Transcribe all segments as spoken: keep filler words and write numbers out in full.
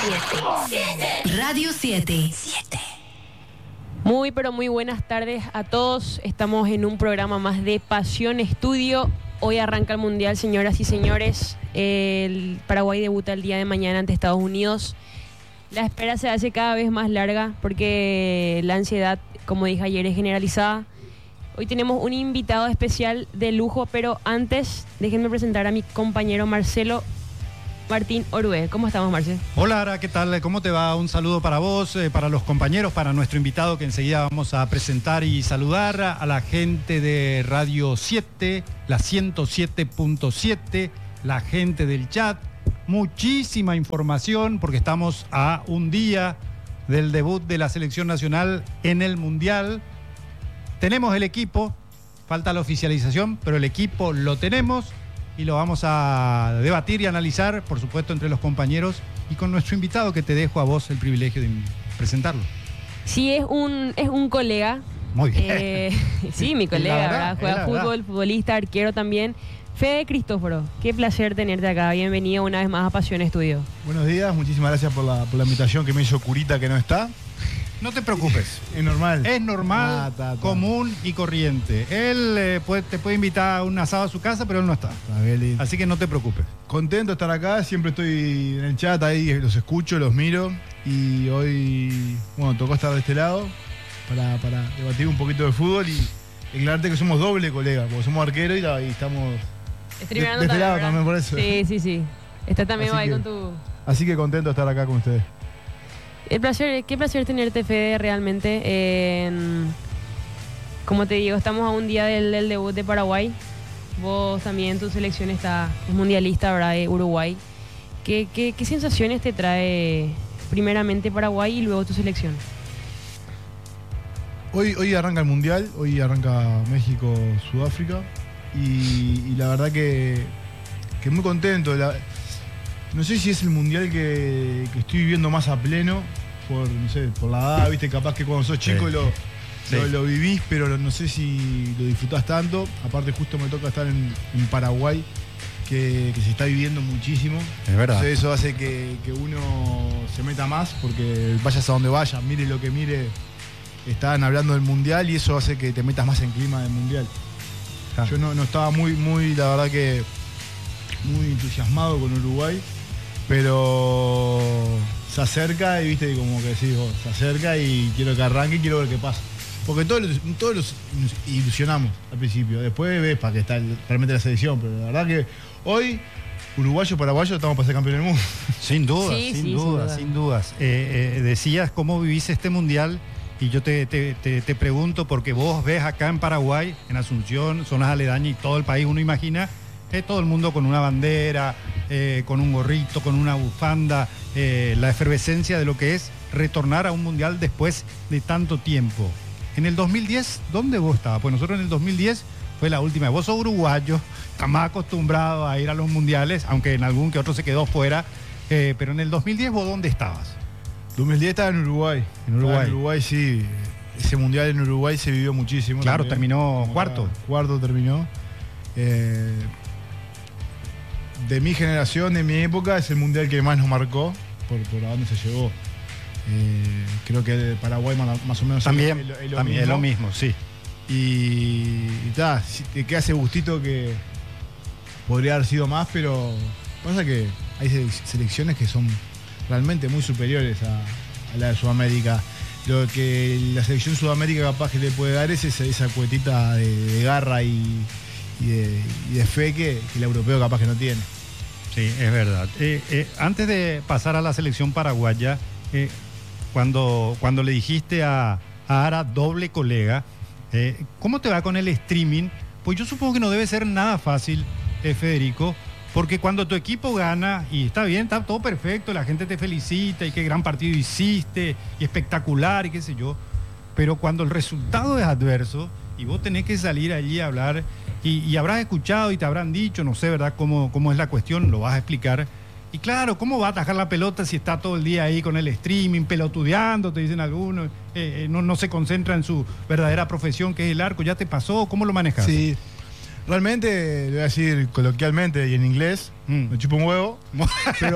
siete. Radio siete. siete. Muy, pero muy buenas tardes a todos. Estamos en un programa más de Pasión Estudio. Hoy arranca el Mundial, señoras y señores. El Paraguay debuta el día de mañana ante Estados Unidos. La espera se hace cada vez más larga porque la ansiedad, como dije ayer, es generalizada. Hoy tenemos un invitado especial de lujo, pero antes déjenme presentar a mi compañero Marcelo Martín Orue. ¿Cómo estamos, Marcelo? Hola, Ara, ¿qué tal? ¿Cómo te va? Un saludo para vos, eh, para los compañeros, para nuestro invitado que enseguida vamos a presentar y saludar a la gente de Radio siete, la ciento siete punto siete, la gente del chat. Muchísima información porque estamos a un día del debut de la selección nacional en el Mundial. Tenemos el equipo, falta la oficialización, pero el equipo lo tenemos y lo vamos a debatir y analizar, por supuesto, entre los compañeros y con nuestro invitado, que te dejo a vos el privilegio de presentarlo. Sí, es un, es un colega. Muy bien. Eh, sí, mi colega, verdad, ¿verdad? Juega fútbol, verdad. futbolista, arquero también. Fede Cristóforo, qué placer tenerte acá. Bienvenido una vez más a Pasión Estudio. Buenos días, muchísimas gracias por la, por la invitación que me hizo Curita, que no está. No te preocupes. Es normal. Es normal, Ah, ta, ta. común y corriente. Él eh, puede, te puede invitar a un asado a su casa, pero él no está. Está bien lindo. Así que no te preocupes. Contento de estar acá, siempre estoy en el chat, ahí los escucho, los miro. Y hoy, bueno, tocó estar de este lado para, para debatir un poquito de fútbol y declararte que somos doble colega, porque somos arqueros y, la- y estamos... Streameando de este lado ¿verdad? también, por eso. Sí, sí, sí. Está también Así ahí que- con tu... Así que contento de estar acá con ustedes. El placer, qué placer tenerte, Fede, realmente. Eh, como te digo, estamos a un día del, del debut de Paraguay. Vos también, tu selección está, es mundialista, ¿verdad? De Uruguay. ¿Qué, qué, qué sensaciones te trae primeramente Paraguay y luego tu selección? Hoy, hoy arranca el Mundial, hoy arranca México-Sudáfrica y, y la verdad que, que muy contento. La- no sé si es el Mundial que, que estoy viviendo más a pleno, por, no sé, por la edad, viste, capaz que cuando sos chico Sí. lo, Sí. lo, lo vivís, pero no sé si lo disfrutás tanto. Aparte justo me toca estar en, en Paraguay, que, que se está viviendo muchísimo. Es verdad. Entonces eso hace que, que uno se meta más, porque vayas a donde vayas, mire lo que mire, estaban hablando del Mundial y eso hace que te metas más en clima del Mundial. Claro. Yo no, no estaba muy, muy, la verdad que muy entusiasmado con Uruguay, pero se acerca y viste como que decís vos, se acerca y quiero que arranque y quiero ver qué pasa. Porque todos los, todos los ilusionamos al principio, después ves para que está el- realmente la selección, pero la verdad que hoy, uruguayo, paraguayo, estamos para ser campeón del mundo. Sin dudas, Sí, sin, sí, sin dudas duda. sin dudas. Eh, eh, decías cómo vivís este Mundial y yo te, te, te, te pregunto, porque vos ves acá en Paraguay, en Asunción, zonas aledañas y todo el país, uno imagina eh, todo el mundo con una bandera, eh, con un gorrito, con una bufanda, eh, la efervescencia de lo que es retornar a un Mundial después de tanto tiempo. En el dos mil diez, ¿dónde vos estabas? Pues nosotros en el dos mil diez fue la última. Vos sos uruguayo, estás más acostumbrado a ir a los mundiales, aunque en algún que otro se quedó fuera. Eh, pero en el dos mil diez, ¿vos dónde estabas? dos mil diez estaba en Uruguay. En Uruguay. Estaba en Uruguay, sí. Ese mundial en Uruguay se vivió muchísimo. Claro, también. terminó Como cuarto. acá, Cuarto terminó. Eh, de mi generación, de mi época, es el mundial que más nos marcó por, por a dónde se llegó. Eh, creo que el Paraguay más, más o menos También, es lo, es lo también es mismo. lo mismo, sí. Y, y ta, si- te queda ese gustito que podría haber sido más, pero pasa que hay sele- selecciones que son realmente muy superiores a, a la de Sudamérica. Lo que la selección Sudamérica capaz que le puede dar es esa, esa cuetita de, de garra y, y de, y de fe que, que el europeo capaz que no tiene. Sí, es verdad. Eh, eh, antes de pasar a la selección paraguaya, eh, cuando, cuando le dijiste a, a Ara, doble colega, eh, ¿cómo te va con el streaming? Pues yo supongo que no debe ser nada fácil, eh, Federico, porque cuando tu equipo gana, y está bien, está todo perfecto, la gente te felicita y qué gran partido hiciste, y espectacular, y qué sé yo, pero cuando el resultado es adverso y vos tenés que salir allí a hablar, y, y habrás escuchado y te habrán dicho, no sé, ¿verdad?, cómo, cómo es la cuestión, lo vas a explicar. Y claro, ¿cómo va a atajar la pelota si está todo el día ahí con el streaming, pelotudeando, te dicen algunos, eh, eh, no, no se concentra en su verdadera profesión, que es el arco? ¿Ya te pasó? ¿Cómo lo manejas? Sí. Realmente, le voy a decir coloquialmente y en inglés, Mm. me chupo un huevo. Pero,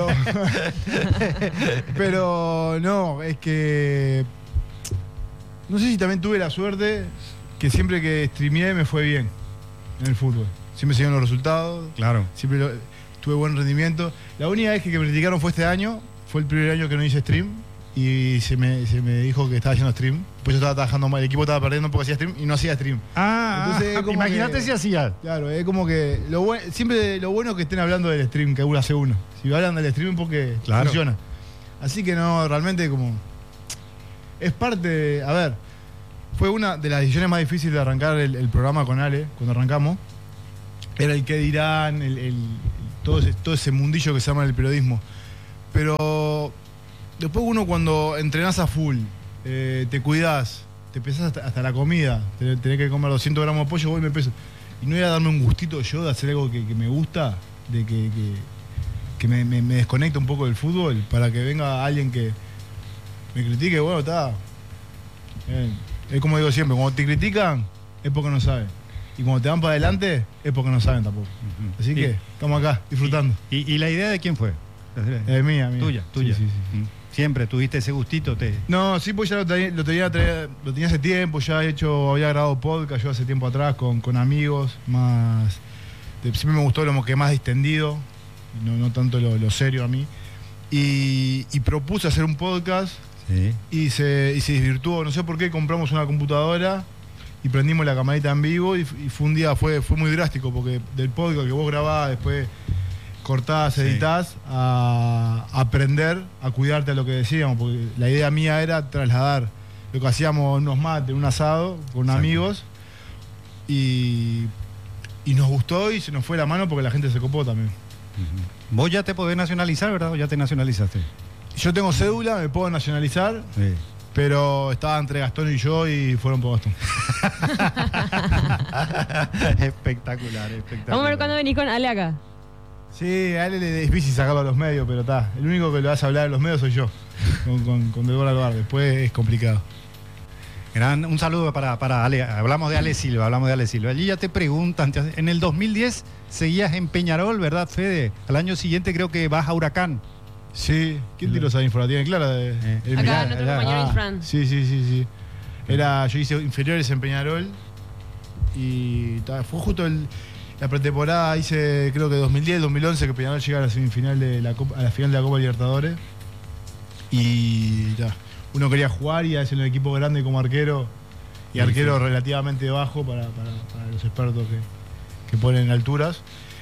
pero no, es que no sé si también tuve la suerte que siempre que streameé me fue bien en el fútbol. Siempre se dieron los resultados, Claro. siempre lo- tuve buen rendimiento. La única vez que, que me criticaron fue este año, fue el primer año que no hice stream y se me, se me dijo que estaba haciendo stream. Pues yo estaba trabajando mal, el equipo estaba perdiendo porque hacía stream y no hacía stream. Ah, Entonces, ah, es como imagínate que- si hacía. Claro, es como que lo buen- siempre lo bueno es que estén hablando del stream que uno hace uno. Si hablan del stream porque Claro. funciona. Así que no, realmente como es parte de, a ver, fue una de las decisiones más difíciles de arrancar el, el programa con Ale, cuando arrancamos. Era el qué dirán, el, el- todo, ese, todo ese mundillo que se llama el periodismo. Pero después uno cuando entrenás a full, eh, te cuidás, te pesás hasta, hasta la comida, te- tenés que comer doscientos gramos de pollo, voy y me peso. Y no era darme un gustito yo de hacer algo que, que me gusta, de que, que, que me, me, me desconecte un poco del fútbol, para que venga alguien que me critique, bueno, está. Eh, es como digo siempre, cuando te critican es porque no saben. Y cuando te van para adelante es porque no saben tampoco. Ujú. Así Y- que estamos acá, disfrutando. ¿Y, y la idea de quién fue? Es mía, mía. Tuya, tuya. Sí, sí, sí. Mm. Siempre tuviste ese gustito. Te... No, sí, pues ya lo tenía, lo tenía, traía- lo tenía hace tiempo, ya he hecho, había grabado podcast yo hace tiempo atrás con, con amigos, más. de- siempre me gustó lo que más distendido, no, no tanto lo, lo serio a mí. Y, y propuse hacer un podcast Sí. y se, y se desvirtuó. No sé por qué compramos una computadora y prendimos la camarita en vivo y, y fue un día, fue, fue muy drástico, porque del podcast que vos grabás, después cortás, Sí. editás, a aprender a cuidarte a lo que decíamos, porque la idea mía era trasladar lo que hacíamos en unos mates, en un asado, con Exacto. amigos, y, y nos gustó y se nos fue la mano porque la gente se copó también. Ujú. Vos ya te podés nacionalizar, ¿verdad? ¿O ya te nacionalizaste? Yo tengo cédula, me puedo nacionalizar, Sí. pero estaba entre Gastón y yo y fueron por Gastón. Espectacular, espectacular. Vamos a ver cuándo venís con Ale acá. Sí, a él le es difícil sacarlo a los medios, pero está. El único que le vas a hablar a los medios soy yo, con, con, con Deborah Alvar. Después es complicado. Gran- un saludo para, para Ale. Hablamos de Ale Silva, hablamos de Ale Silva. Allí ya te preguntan, te hace- en el dos mil diez seguías en Peñarol, ¿verdad, Fede? Al año siguiente creo que vas a Huracán. Sí, ¿quién tiró esa info? ¿La tiene clara? De, Eh. el Acá Milán. nuestro allá. compañero Ah, Infran. sí, sí, sí, sí. Era, yo hice inferiores en Peñarol y ta, fue justo el, la pretemporada, hice creo que dos mil diez, dos mil once que Peñarol llega a la semifinal de la Copa, a la final de la Copa Libertadores y ta, uno quería jugar y es en el equipo grande como arquero y Sí, arquero sí. relativamente bajo para, para- para los expertos que, que ponen alturas.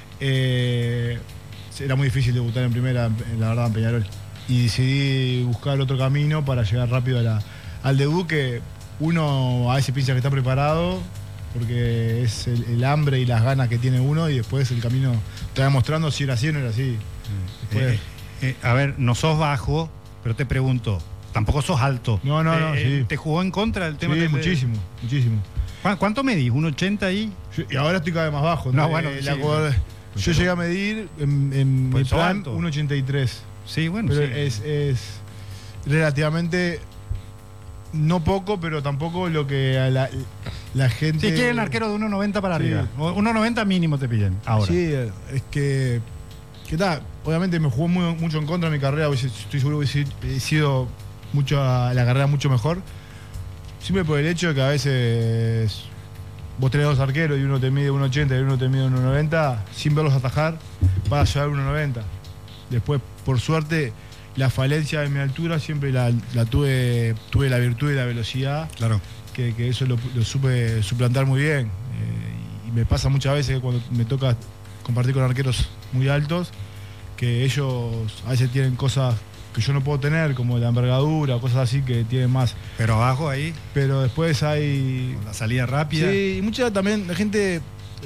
Eh, era muy difícil debutar en primera, en la verdad, en Peñarol. Y decidí buscar otro camino para llegar rápido a la, al debut, que uno a veces piensa que está preparado, porque es el, el hambre y las ganas que tiene uno, y después el camino te va mostrando si era así o no era así. Después- Eh, eh, a ver, no sos bajo, pero te pregunto, tampoco sos alto. No, no, no, Eh, eh, sí. ¿Te jugó en contra el tema? Sí, de- muchísimo, muchísimo. ¿Cu- ¿Cuánto medís? ¿un ochenta ahí? Yo- y ahora estoy cada vez más bajo. No, Eh, bueno, la sí, co- pues, yo pero- llegué a medir en, en Pues mi sos plan alto. uno ochenta y tres. Sí, bueno, Pero sí. es, es relativamente no poco, pero tampoco lo que a la, la gente. Si quieren arquero de uno noventa para Sí. arriba. O uno noventa mínimo te piden ahora. Sí, es que. ¿Qué tal? Obviamente me jugó muy- mucho en contra de mi carrera. hubiese- Estoy seguro que hubiese he sido mucho a la carrera mucho mejor. Siempre por el hecho de que a veces vos tenés dos arqueros y uno te mide uno ochenta y uno te mide uno noventa, sin verlos atajar, vas a llegar uno noventa. Después, por suerte, la falencia de mi altura siempre la, la tuve, tuve la virtud y la velocidad, Claro. que, que eso lo, lo supe suplantar muy bien. Eh, y me pasa muchas veces que cuando me toca compartir con arqueros muy altos, que ellos a veces tienen cosas que yo no puedo tener, como la envergadura, cosas así que tienen más. Pero abajo ahí, Pero después hay... con la salida rápida. Sí, y mucha también la gente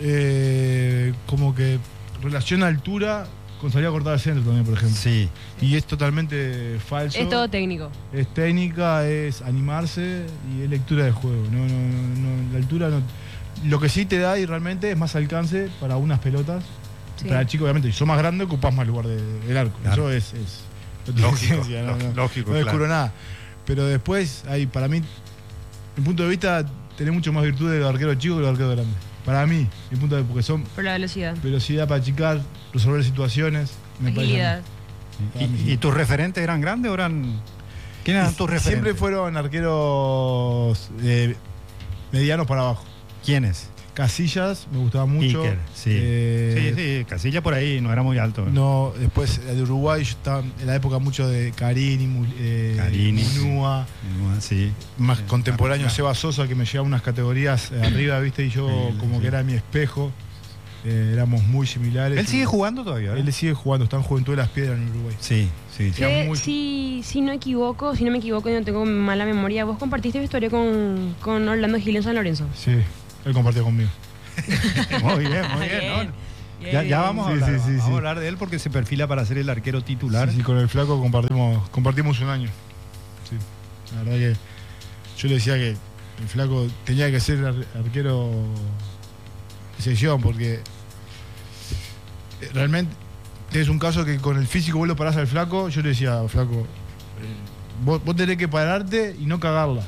eh, como que relaciona altura con salida cortada al centro también, por ejemplo. Sí. Y es totalmente falso. Es todo técnico. Es técnica, es animarse y es lectura de juego. No, no, no, no, la altura no. Lo que sí te da y realmente es más alcance para unas pelotas. Sí. Para el chico, obviamente, si sos más grande, ocupás más lugar de- del arco. Claro. Eso es, es Lógico, ciencia, no, no, lógico, no descubro claro. nada. Pero después, hay, para mí, mi punto de vista, tenés mucho más virtud de los arqueros chicos que los arqueros grandes. Para mí, mi punto de porque son Por la velocidad. velocidad para achicar, resolver situaciones. Me parece a Agilidad. mí. ¿Y, y tus referentes eran grandes o eran...? ¿Quién eran tus referentes? Siempre fueron arqueros eh, medianos para abajo. ¿Quiénes? Casillas, me gustaba mucho. Iker, sí. Eh, sí, sí, Casilla por ahí no era muy alto. No, después eh, de Uruguay, yo estaba en la época mucho de Carini, Mu- eh, Carini, Munúa, sí. más Sí, contemporáneo claro. Seba Sosa, que me llevaba unas categorías eh, arriba, ¿viste? Y yo Sí, como sí. que era mi espejo. Eh, éramos muy similares. ¿Él sigue jugando todavía? Él sigue jugando, está en Juventud de las Piedras en Uruguay. Sí, sí, sí. Sí. Que, muy- si, si no equivoco, si no me equivoco y no tengo mala memoria, vos compartiste vestuario con, con Orlando Gil en San Lorenzo. Sí, él compartió conmigo. Muy bien, muy bien. Bien, ¿no? bien, Ya, ya bien. vamos, a Sí, hablar, sí, sí, vamos sí. a hablar de él porque se perfila para ser el arquero titular. Sí, sí, con el flaco compartimos, compartimos un año. Sí, la verdad que yo le decía que el flaco tenía que ser ar- arquero de sección porque eh, realmente es un caso que con el físico vos lo parás al flaco. Yo le decía, flaco, eh, vos, vos tenés que pararte y no cagarla.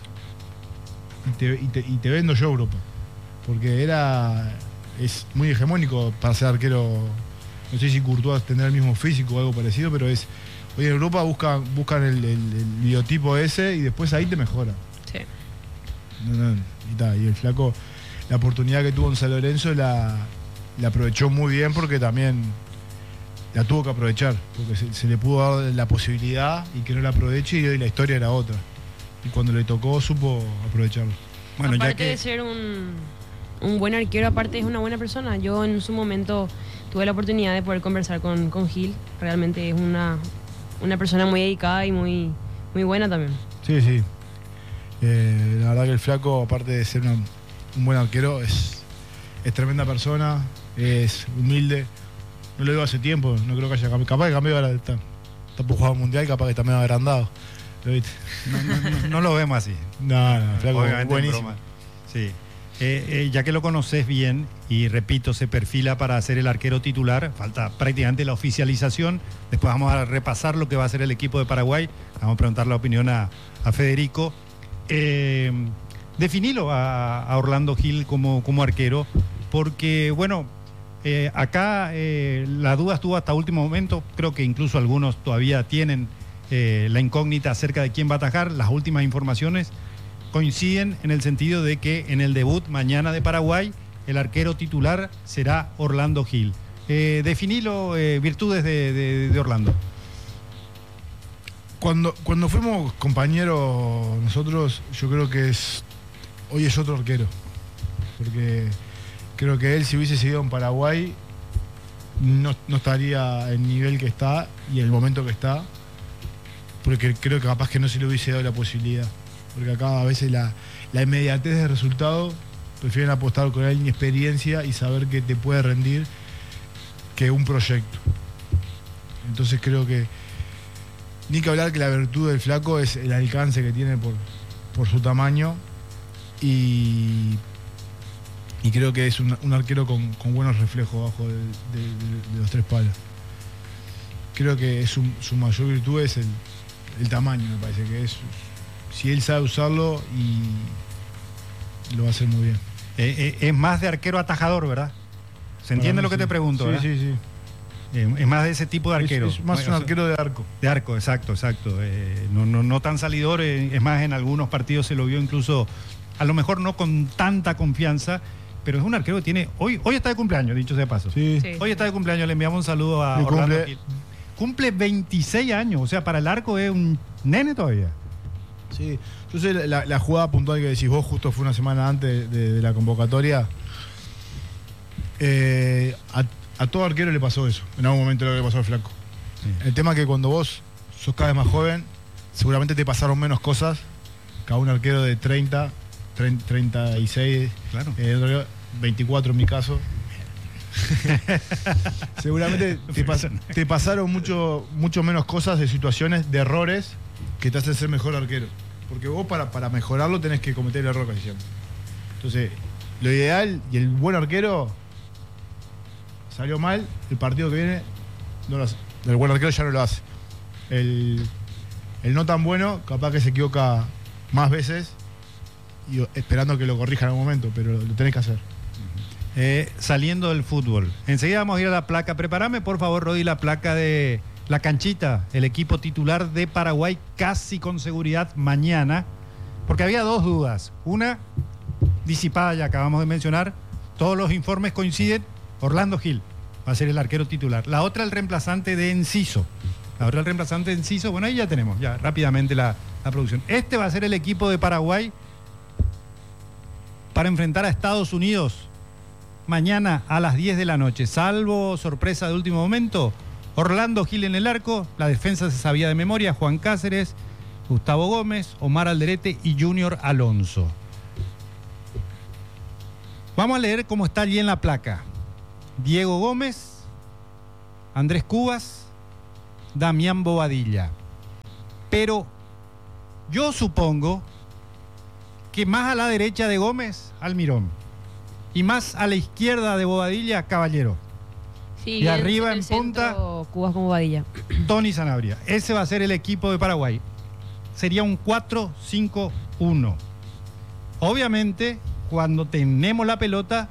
Y te, y te, y te vendo yo Europa. Porque era es muy hegemónico para ser arquero. No sé si Courtois tendrá el mismo físico o algo parecido, pero es hoy en Europa buscan, buscan el, el- el biotipo ese y después ahí te mejora. Sí. No, no, y, ta, y el flaco, la oportunidad que tuvo en San Lorenzo la, la aprovechó muy bien porque también la tuvo que aprovechar, porque se, se le pudo dar la posibilidad y que no la aproveche y hoy la historia era otra. Y cuando le tocó supo aprovecharlo. Bueno, ya Aparte que de ser un, un buen arquero, aparte es una buena persona. Yo en su momento tuve la oportunidad de poder conversar con, con Gil. Realmente es una, una persona muy dedicada y muy, muy buena también. Sí, sí. Eh, la verdad que el flaco, aparte de ser una- un buen arquero, es, es tremenda persona, es humilde. No lo veo hace tiempo, no creo que haya cambiado. Capaz que cambió ahora, está, está por jugar mundial, capaz que está medio agrandado. ¿Lo viste? no, no- no- no lo vemos así. No, no, el flaco Obviamente en buenísimo. broma. Sí. Eh, eh, ya que lo conoces bien y repito, se perfila para ser el arquero titular, falta prácticamente la oficialización. Después vamos a repasar lo que va a ser el equipo de Paraguay. Vamos a preguntar la opinión a, a Federico. Eh, definilo a, a Orlando Gil como, como arquero, porque bueno, eh, acá eh, la duda estuvo hasta último momento. Creo que incluso algunos todavía tienen eh, la incógnita acerca de quién va a atajar. Las últimas informaciones coinciden en el sentido de que en el debut mañana de Paraguay el arquero titular será Orlando Gil. Eh, definilo, eh, virtudes de, de- de Orlando. Cuando, cuando fuimos compañeros nosotros, yo creo que es hoy es otro arquero. Porque creo que él, si hubiese seguido en Paraguay, no, no estaría en el nivel que está y en el momento que está. Porque creo que capaz que no se le hubiese dado la posibilidad. Porque acá a veces la, la inmediatez de resultado prefieren apostar con alguien experiencia y saber que te puede rendir que un proyecto. Entonces creo que ni que hablar que la virtud del flaco es el alcance que tiene por, por su tamaño y, y creo que es un, un arquero con, con buenos reflejos abajo de, de- de- de los tres palos. Creo que es su, su mayor virtud es el, el tamaño, me parece que es. Si él sabe usarlo y lo va a hacer muy bien. Eh, eh, es más de arquero atajador, ¿verdad? ¿Se entiende Para mí lo que sí. te pregunto? Sí, ¿verdad? sí, sí. Eh, es más de ese tipo de Es- arquero. Es, más Bueno, un arquero de arco. De arco, exacto, exacto. Eh, no, no, no tan salidor, eh, es más, en algunos partidos se lo vio incluso, a lo mejor no con tanta confianza, pero es un arquero que tiene, hoy, hoy está de cumpleaños, dicho sea de paso. Sí. Sí. Hoy está de cumpleaños, le enviamos un saludo a Y Orlando cumple- Gil. Cumple veintiséis años, o sea, para el arco es un nene todavía. Sí, yo sé la, la- la jugada puntual que decís vos, justo fue una semana antes de, de la convocatoria. Eh, a, a todo arquero le pasó eso, en algún momento lo que le pasó al flaco. Sí. El tema es que cuando vos sos cada vez más joven, seguramente te pasaron menos cosas que a un arquero de treinta, treinta, treinta y seis, Claro. eh, otro arquero, veinticuatro en mi caso. Seguramente te, pas- te pasaron mucho, mucho menos cosas de situaciones, de errores, que te hacen ser mejor arquero. Porque vos para, para mejorarlo tenés que cometer el error casi siempre. Entonces, lo ideal y el buen arquero salió mal, el partido que viene no lo hace. El buen arquero ya no lo hace. El, el no tan bueno, capaz que se equivoca más veces y esperando que lo corrija en algún momento, pero lo tenés que hacer. eh, saliendo del fútbol. Enseguida vamos a ir a la placa. Prepárame, por favor, Rodi, la placa de la canchita, el equipo titular de Paraguay, casi con seguridad mañana, porque había dos dudas. Una, disipada ya acabamos de mencionar, todos los informes coinciden, Orlando Gil va a ser el arquero titular. La otra, el reemplazante de Enciso. La otra, el reemplazante de Enciso. Bueno, ahí ya tenemos, ya rápidamente la, la producción. Este va a ser el equipo de Paraguay para enfrentar a Estados Unidos mañana a las diez de la noche. Salvo sorpresa de último momento, Orlando Gil en el arco, la defensa se sabía de memoria, Juan Cáceres, Gustavo Gómez, Omar Alderete y Junior Alonso. Vamos a leer cómo está allí en la placa. Diego Gómez, Andrés Cubas, Damián Bobadilla. Pero yo supongo que más a la derecha de Gómez, Almirón, y más a la izquierda de Bobadilla, Caballero. Sí, y arriba en, el punta, centro, Cubas con Bobadilla. Tony Sanabria. Ese va a ser el equipo de Paraguay. Sería un cuatro cinco uno. Obviamente, cuando tenemos la pelota,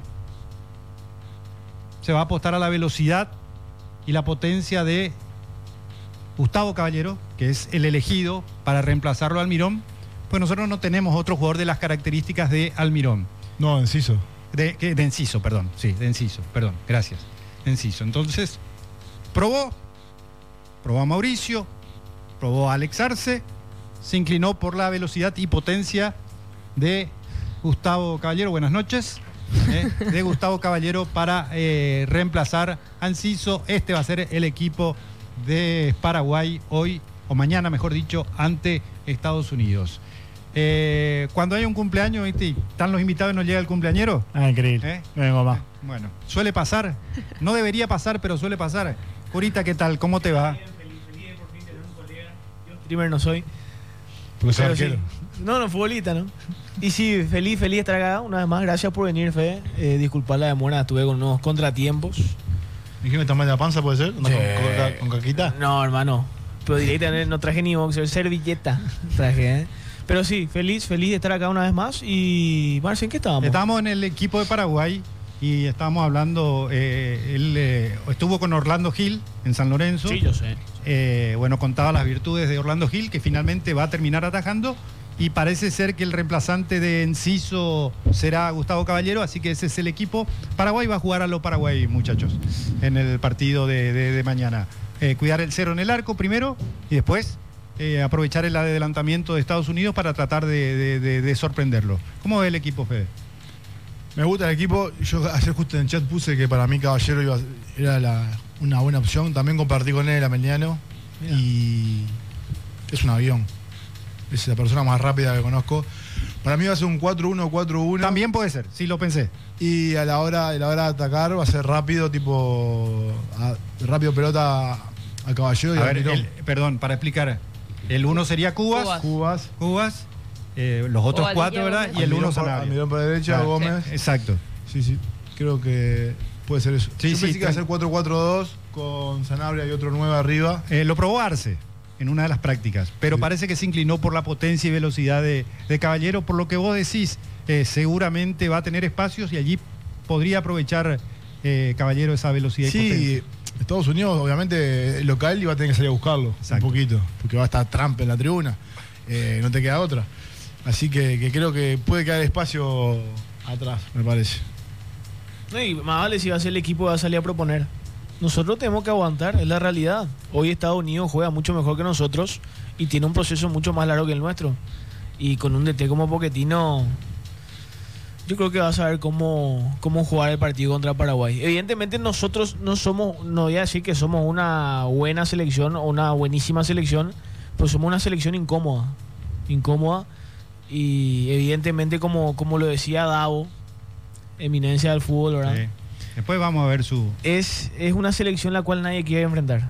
se va a apostar a la velocidad y la potencia de Gustavo Caballero, que es el elegido para reemplazarlo a Almirón, pues nosotros no tenemos otro jugador de las características de Almirón. No, Enciso. De, que- de Enciso, perdón. Sí, de Enciso, perdón, gracias. De Enciso. Entonces, probó, probó a Mauricio, probó a Alex Arce, se inclinó por la velocidad y potencia de Gustavo Caballero. Buenas noches. ¿eh? De Gustavo Caballero para eh, reemplazar a Enciso. Este va a ser el equipo de Paraguay hoy, o mañana mejor dicho, ante Estados Unidos. Eh, cuando hay un cumpleaños, ¿viste? Y están los invitados y no llega el cumpleañero. Ah, increíble. ¿Eh? No vengo más. Bueno, suele pasar. No debería pasar, pero suele pasar. Curita, ¿qué tal? ¿Cómo te va? Streamer no soy. Porque soy Pero arquero. sí. No, no, futbolista, ¿no? Y sí, feliz, feliz de estar acá. Una vez más, gracias por venir, Fede. Eh, disculpar la demora, estuve con unos contratiempos. ¿Dijiste que estás mal de la panza, puede ser? ¿Andas Sí. con, con, ca- con caquita? No, hermano. Pero directamente no traje ni boxer, servilleta traje, ¿eh? Pero sí, feliz, feliz de estar acá una vez más. Y, Marce, ¿en qué estábamos? Estábamos en el equipo de Paraguay y estábamos hablando. Eh, él eh, estuvo con Orlando Gil en San Lorenzo. Sí, yo sé. Eh, bueno, contaba las virtudes de Orlando Gil, que finalmente va a terminar atajando. Y parece ser que el reemplazante de Enciso será Gustavo Caballero, así que ese es el equipo. Paraguay va a jugar a lo Paraguay, muchachos, en el partido de, de- de mañana. Eh, cuidar el cero en el arco primero y después eh, aprovechar el adelantamiento de Estados Unidos para tratar de, de- de- de sorprenderlo. ¿Cómo ve el equipo, Fede? Me gusta el equipo. Yo ayer justo en el chat puse que para mí Caballero iba, era la- una buena opción. También compartí con él a Meliano. Mira. Y es un avión. Es la persona más rápida que conozco. Para mí va a ser un cuatro uno cuatro uno. También puede ser, sí lo pensé. Y a la hora, a la hora de atacar va a ser rápido, tipo a- rápido pelota a Caballero y A a ver, Almirón. el- perdón, para explicar. El uno sería Cubas. Cubas. Cubas. Cubas, eh, los otros Bobadilla, cuatro, ¿verdad? Gómez. Y el Almirón uno por- Sanabria. Almirón por la derecha, Ah, Gómez. Exacto. Sí, sí. Creo que puede ser eso. Sí, Yo sí, pensé que iba a tran- ser cuatro cuatro dos con Sanabria y otro nueve arriba. Eh, lo probó Arce en una de las prácticas, pero Sí. parece que se inclinó por la potencia y velocidad de, de Caballero. Por lo que vos decís, eh, seguramente va a tener espacios y allí podría aprovechar eh, Caballero esa velocidad y potencia. Sí, Estados Unidos, obviamente, el local iba a tener que salir a buscarlo Exacto. un poquito, porque va a estar Trump en la tribuna. Eh, no te queda otra. Así que, que creo que puede quedar espacio atrás, me parece. No, y más vale si va a ser el equipo que va a salir a proponer. Nosotros tenemos que aguantar, es la realidad. Hoy Estados Unidos juega mucho mejor que nosotros y tiene un proceso mucho más largo que el nuestro. Y con un D T como Pochettino, yo creo que va a saber cómo, cómo jugar el partido contra Paraguay. Evidentemente nosotros no somos, no voy a decir que somos una buena selección o una buenísima selección, pero somos una selección incómoda. Incómoda. Y evidentemente, como, como lo decía Davo, eminencia del fútbol, ¿verdad? Sí. Después vamos a ver su... Es, es una selección la cual nadie quiere enfrentar.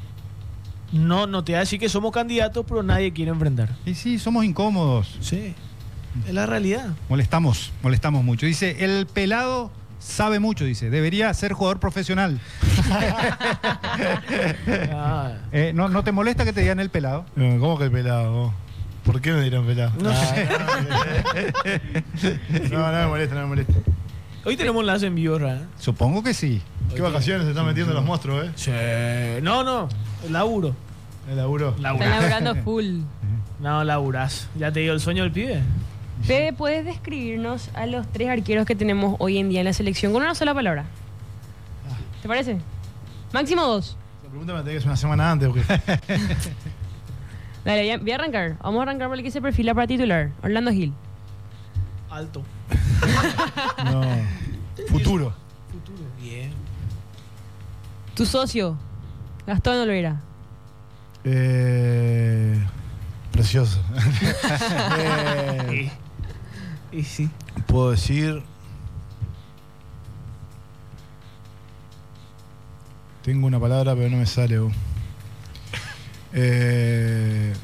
No, no te voy a decir que somos candidatos, pero nadie quiere enfrentar. Y sí, somos incómodos. Sí, es la realidad. Molestamos, molestamos mucho. Dice, el pelado sabe mucho, dice. Debería ser jugador profesional. Ah, Eh, ¿no, ¿No te molesta que te digan el pelado? Eh, ¿Cómo que el pelado? ¿Por qué me dirán pelado? no sé. No, no me molesta, no me molesta. Hoy tenemos enlace en vivo, ¿verdad? Supongo que sí. ¿Qué vacaciones se están metiendo los monstruos, eh? Sí. No, no. Laburo. El laburo. Están Laburás. laburando full. No, laburás. Ya te digo el sueño del pibe. Fede, ¿puedes describirnos a los tres arqueros que tenemos hoy en día en la selección con una sola palabra? ¿Te parece? Máximo dos. La pregunta me la tenés que hacer una semana antes, porque Dale, ya- voy a arrancar. Vamos a arrancar por el que se perfila para titular. Orlando Gil. Alto. no. Futuro. Futuro. Bien. Tu socio, Gastón Olvera. Eh, precioso. Eh, Y sí. puedo decir. Tengo una palabra, pero no me sale. uh. Eh,